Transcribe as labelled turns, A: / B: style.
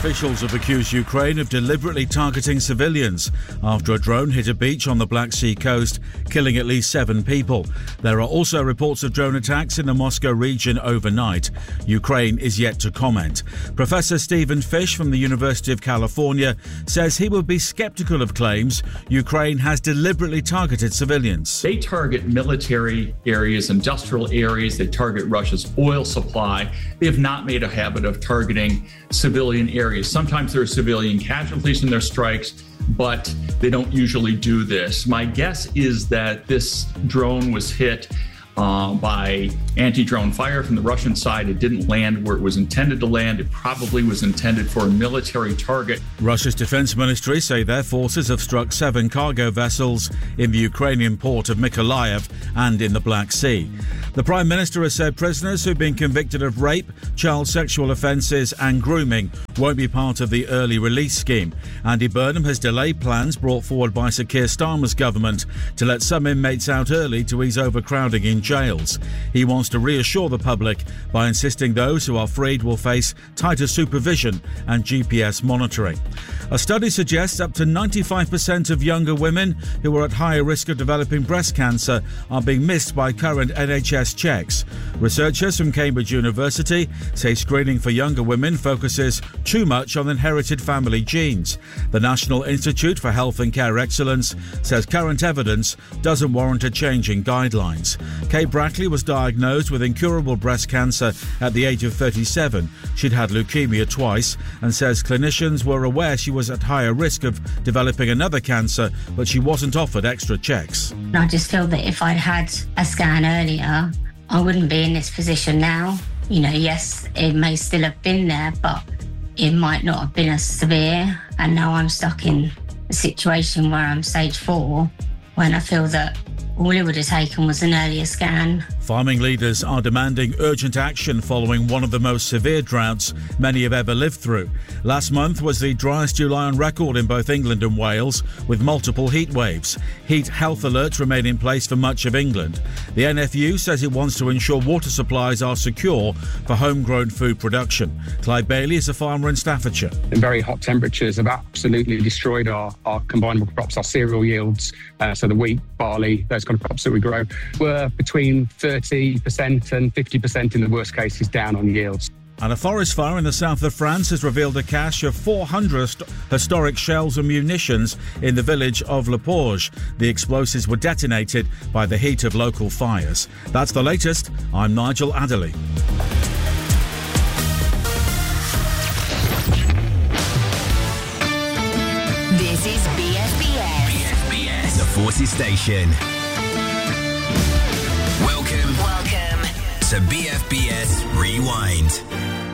A: Officials have accused Ukraine of deliberately targeting civilians after a drone hit a beach on the Black Sea coast, killing at least 7 people. There are also reports of drone attacks in the Moscow region overnight. Ukraine is yet to comment. Professor Stephen Fish from the University of California says he would be skeptical of claims Ukraine has deliberately targeted civilians.
B: They target military areas, industrial areas. They target Russia's oil supply. They have not made a habit of targeting civilian areas. Sometimes there are civilian casualties in their strikes, but they don't usually do this. My guess is that this drone was hit by anti-drone fire from the Russian side. It didn't land where it was intended to land. It probably was intended for a military target.
A: Russia's defense ministry say their forces have struck 7 cargo vessels in the Ukrainian port of Mykolaiv and in the Black Sea. The Prime Minister has said prisoners who've been convicted of rape, child sexual offences and grooming won't be part of the early release scheme. Andy Burnham has delayed plans brought forward by Sir Keir Starmer's government to let some inmates out early to ease overcrowding in jails. He wants to reassure the public by insisting those who are freed will face tighter supervision and GPS monitoring. A study suggests up to 95% of younger women who are at higher risk of developing breast cancer are being missed by current NHS checks. Researchers from Cambridge University say screening for younger women focuses too much on inherited family genes. The National Institute for Health and Care Excellence says current evidence doesn't warrant a change in guidelines. Kate Brackley was diagnosed with incurable breast cancer at the age of 37. She'd had leukemia twice and says clinicians were aware she was at higher risk of developing another cancer, but she wasn't offered extra checks.
C: I just feel that if I'd had a scan earlier, I wouldn't be in this position now. You know, yes, it may still have been there, but it might not have been as severe. And now I'm stuck in a situation where I'm stage 4, when I feel that all it would have taken was an earlier scan.
A: Farming leaders are demanding urgent action following one of the most severe droughts many have ever lived through. Last month was the driest July on record in both England and Wales, with multiple heat waves. Heat health alerts remain in place for much of England. The NFU says it wants to ensure water supplies are secure for homegrown food production. Clive Bailey is a farmer in Staffordshire.
D: And very hot temperatures have absolutely destroyed our combinable crops, our cereal yields, so the wheat, barley, those kind of crops that we grow, were between 30% and 50% in the worst cases down on yields.
A: And a forest fire in the south of France has revealed a cache of 400 historic shells and munitions in the village of Le Porge. The explosives were detonated by the heat of local fires. That's the latest. I'm Nigel Adderley.
E: This is BFBS.
F: The Forces Station. Welcome to BFBS Rewind.